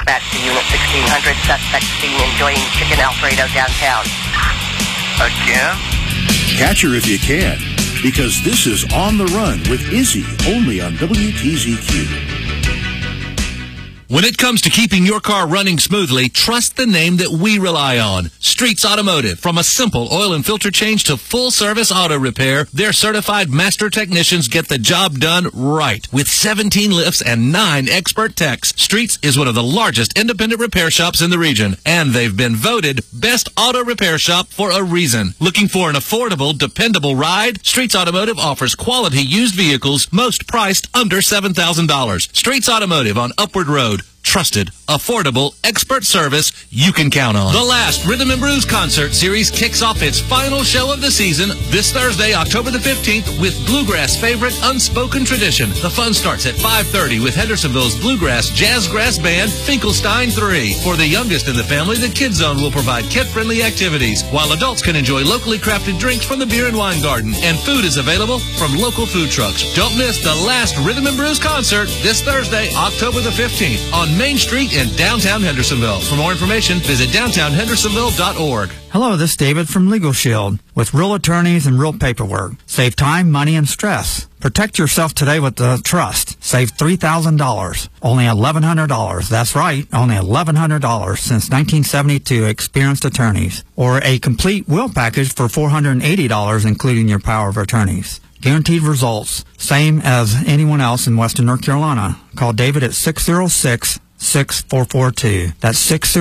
Dispatch to Unit 1600. Suspect seen enjoying chicken Alfredo downtown. Again? Catch her if you can, because this is On the Run with Izzy, only on WTZQ. When it comes to keeping your car running smoothly, trust the name that we rely on. Streets Automotive. From a simple oil and filter change to full-service auto repair, their certified master technicians get the job done right. With 17 lifts and 9 expert techs, Streets is one of the largest independent repair shops in the region, and they've been voted Best Auto Repair Shop for a reason. Looking for an affordable, dependable ride? Streets Automotive offers quality used vehicles, most priced under $7,000. Streets Automotive on Upward Road. Trusted, affordable, expert service you can count on. The last Rhythm and Blues concert series kicks off its final show of the season this Thursday, October the 15th, with Bluegrass favorite Unspoken Tradition. The fun starts at 5:30 with Hendersonville's Bluegrass Jazzgrass Band, Finkelstein 3. For the youngest in the family, the Kids Zone will provide kid-friendly activities, while adults can enjoy locally crafted drinks from the Beer and Wine Garden, and food is available from local food trucks. Don't miss the last Rhythm and Blues concert this Thursday, October the 15th, on Main Street in downtown Hendersonville. For more information, visit downtownhendersonville.org. Hello, this is David from Legal Shield. With real attorneys and real paperwork. Save time, money, and stress. Protect yourself today with the trust. Save $3,000. Only $1,100. That's right, only $1,100 since 1972 experienced attorneys. Or a complete will package for $480, including your power of attorneys. Guaranteed results, same as anyone else in Western North Carolina. Call David at 606-6442. That's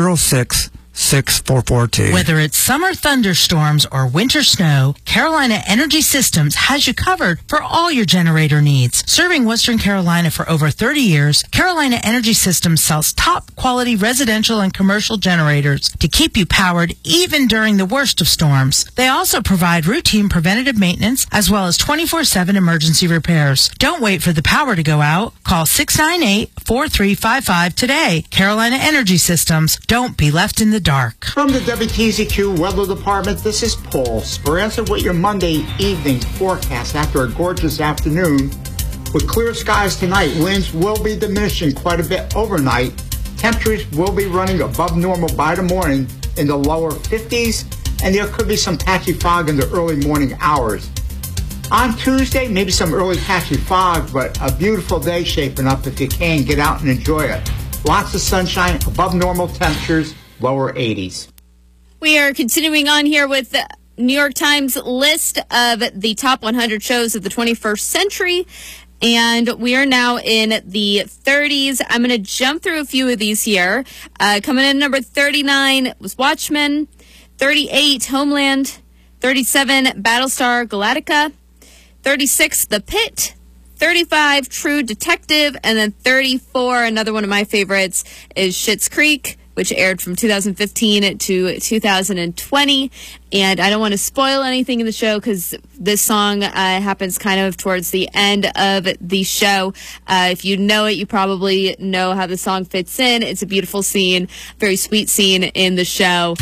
606-6442. Whether it's summer thunderstorms or winter snow, Carolina Energy Systems has you covered for all your generator needs. Serving Western Carolina for over 30 years, Carolina Energy Systems sells top quality residential and commercial generators to keep you powered even during the worst of storms. They also provide routine preventative maintenance as well as 24/7 emergency repairs. Don't wait for the power to go out. Call 698-4355 today. Carolina Energy Systems. Don't be left in the dark. From the WTZQ Weather Department, this is Paul Speranza with your Monday evening forecast after a gorgeous afternoon. With clear skies tonight, winds will be diminishing quite a bit overnight. Temperatures will be running above normal by the morning in the lower 50s, and there could be some patchy fog in the early morning hours. On Tuesday, maybe some early patchy fog, but a beautiful day shaping up if you can get out and enjoy it. Lots of sunshine, above normal temperatures, lower 80s. We are continuing on here with the New York Times list of the top 100 shows of the 21st century. And we are now in the 30s. I'm going to jump through a few of these here. Coming in number 39 was Watchmen. 38, Homeland. 37, Battlestar Galactica. 36, The Pit. 35, True Detective. And then 34, another one of my favorites, is Schitt's Creek, which aired from 2015 to 2020. And I don't want to spoil anything in the show because this song happens kind of towards the end of the show. If you know it, you probably know how the song fits in. It's a beautiful scene, very sweet scene in the show.